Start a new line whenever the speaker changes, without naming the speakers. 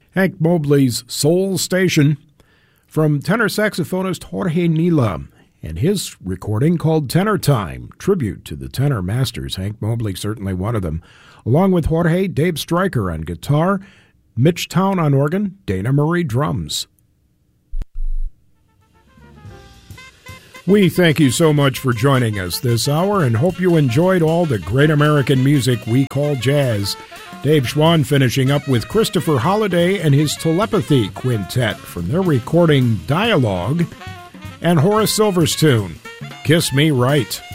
Hank Mobley's Soul Station from tenor saxophonist Jorge Nila and his recording called Tenor Time, tribute to the tenor masters. Hank Mobley certainly one of them. Along with Jorge, Dave Stryker on guitar, Mitch Town on organ, Dana Marie drums. We thank you so much for joining us this hour and hope you enjoyed all the great American music we call jazz. Dave Schwann finishing up with Christopher Holliday and his Telepathy Quintet from their recording Dialogue, and Horace Silver's tune, Kiss Me Right.